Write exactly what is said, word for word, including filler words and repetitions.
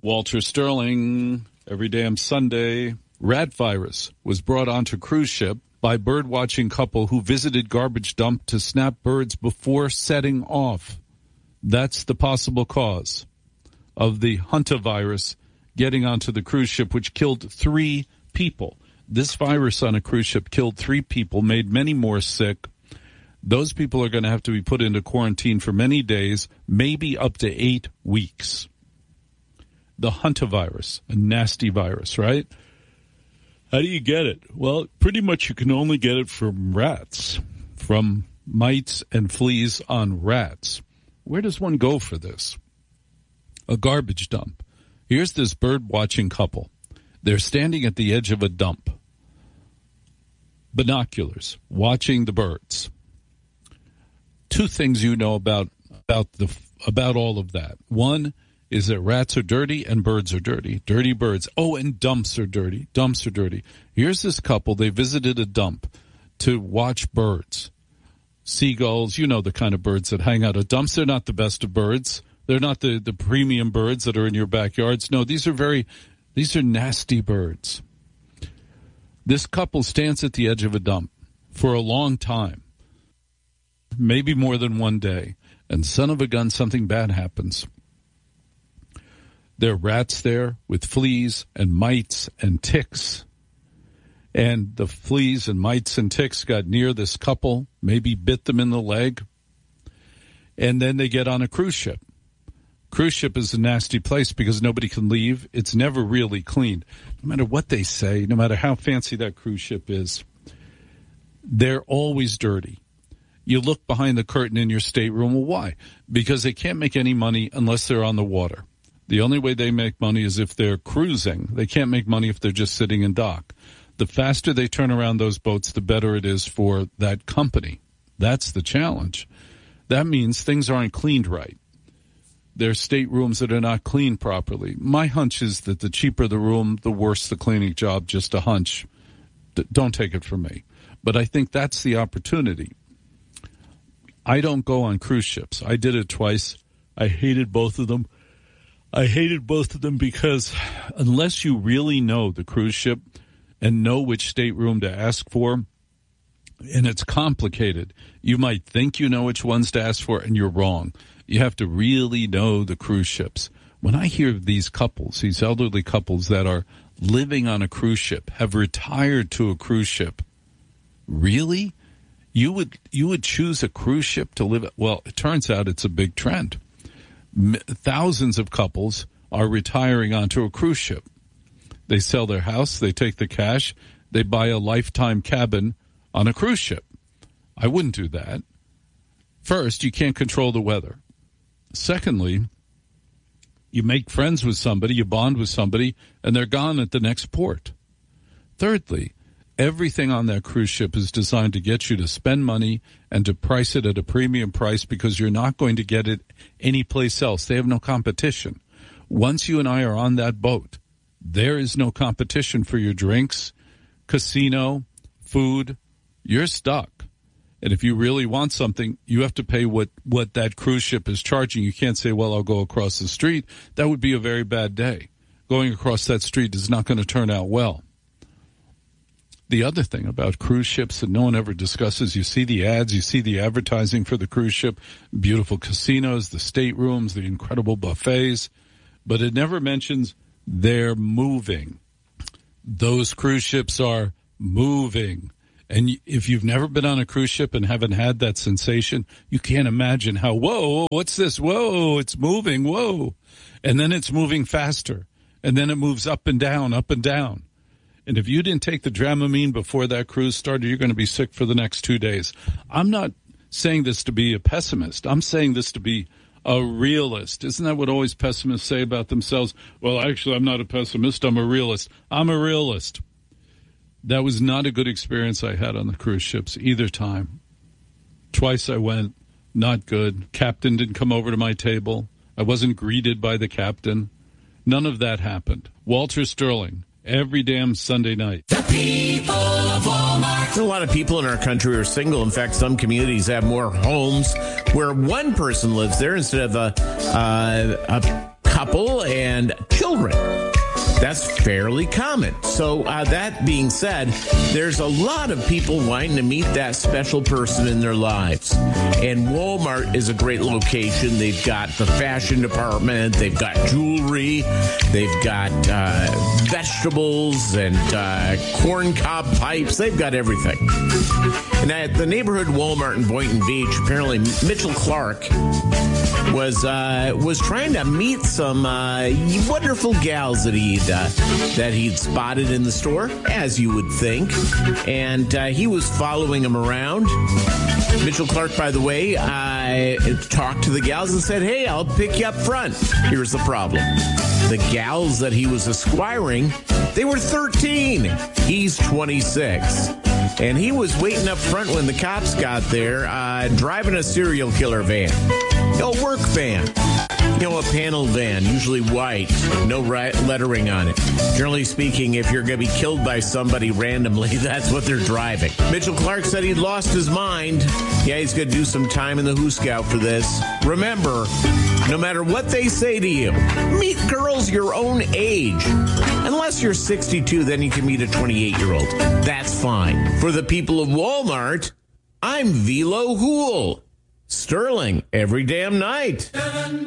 Walter Sterling, every damn Sunday. Rat virus was brought onto cruise ship by bird-watching couple who visited garbage dump to snap birds before setting off. That's the possible cause of the hantavirus getting onto the cruise ship, which killed three people. This virus on a cruise ship killed three people, made many more sick. Those people are going to have to be put into quarantine for many days, maybe up to eight weeks. The hantavirus, a nasty virus, right? How do you get it? Well, pretty much you can only get it from rats, from mites and fleas on rats. Where does one go for this? A garbage dump. Here's this bird-watching couple. They're standing at the edge of a dump. Binoculars, watching the birds. Two things you know about about the about all of that. One is that rats are dirty and birds are dirty. Dirty birds. Oh, and dumps are dirty. Dumps are dirty. Here's this couple. They visited a dump to watch birds. Seagulls, you know the kind of birds that hang out at dumps. They're not the best of birds. They're not the, the premium birds that are in your backyards. No, these are very, these are nasty birds. This couple stands at the edge of a dump for a long time, maybe more than one day, and son of a gun, something bad happens. There are rats there with fleas and mites and ticks. And the fleas and mites and ticks got near this couple, maybe bit them in the leg. And then they get on a cruise ship. Cruise ship is a nasty place because nobody can leave. It's never really cleaned. No matter what they say, no matter how fancy that cruise ship is, they're always dirty. You look behind the curtain in your stateroom. Well, why? Because they can't make any money unless they're on the water. The only way they make money is if they're cruising. They can't make money if they're just sitting in dock. The faster they turn around those boats, the better it is for that company. That's the challenge. That means things aren't cleaned right. There are staterooms that are not cleaned properly. My hunch is that the cheaper the room, the worse the cleaning job, just a hunch. D- don't take it from me. But I think that's the opportunity. I don't go on cruise ships. I did it twice. I hated both of them. I hated both of them because unless you really know the cruise ship and know which stateroom to ask for, and it's complicated, you might think you know which ones to ask for, and you're wrong. You have to really know the cruise ships. When I hear of these couples, these elderly couples that are living on a cruise ship, have retired to a cruise ship, really? You would you would choose a cruise ship to live at? Well, it turns out it's a big trend. Thousands of couples are retiring onto a cruise ship. They sell their house, they take the cash, they buy a lifetime cabin on a cruise ship. I wouldn't do that. First, you can't control the weather. Secondly, you make friends with somebody, you bond with somebody, and they're gone at the next port. Thirdly, everything on that cruise ship is designed to get you to spend money and to price it at a premium price because you're not going to get it anyplace else. They have no competition. Once you and I are on that boat, there is no competition for your drinks, casino, food. You're stuck. And if you really want something, you have to pay what, what that cruise ship is charging. You can't say, well, I'll go across the street. That would be a very bad day. Going across that street is not going to turn out well. The other thing about cruise ships that no one ever discusses, you see the ads, you see the advertising for the cruise ship, beautiful casinos, the staterooms, the incredible buffets, but it never mentions they're moving. Those cruise ships are moving. And if you've never been on a cruise ship and haven't had that sensation, you can't imagine how, whoa, what's this? Whoa, it's moving, whoa. And then it's moving faster. And then it moves up and down, up and down. And if you didn't take the Dramamine before that cruise started, you're going to be sick for the next two days. I'm not saying this to be a pessimist. I'm saying this to be a realist. Isn't that what always pessimists say about themselves? Well, actually, I'm not a pessimist. I'm a realist. I'm a realist. That was not a good experience I had on the cruise ships either time. Twice I went, not good. Captain didn't come over to my table. I wasn't greeted by the captain. None of that happened. Walter Sterling. Every damn Sunday night. The people of Walmart. There's a lot of people in our country who are single. In fact, some communities have more homes where one person lives there instead of a, uh, a couple and children. That's fairly common. So uh, that being said, there's a lot of people wanting to meet that special person in their lives. And Walmart is a great location. They've got the fashion department. They've got jewelry. They've got uh, vegetables and uh, corn cob pipes. They've got everything. And at the neighborhood Walmart in Boynton Beach, apparently Mitchell Clark was uh, was trying to meet some uh, wonderful gals that he'd uh, that he'd spotted in the store, as you would think, and uh, he was following them around. Mitchell Clark, by the way, uh, talked to the gals and said, "Hey, I'll pick you up front." Here's the problem: the gals that he was esquiring, they were thirteen. He's twenty-six. And he was waiting up front when the cops got there, uh, driving a serial killer van. A work van. You know, a panel van, usually white, no lettering on it. Generally speaking, if you're going to be killed by somebody randomly, that's what they're driving. Mitchell Clark said he'd lost his mind. Yeah, he's going to do some time in the Who Scout for this. Remember, no matter what they say to you, meet girls your own age. Unless you're sixty-two, then you can meet a twenty-eight-year-old. That's fine. For the people of Walmart, I'm Velo Hool. Sterling every damn night.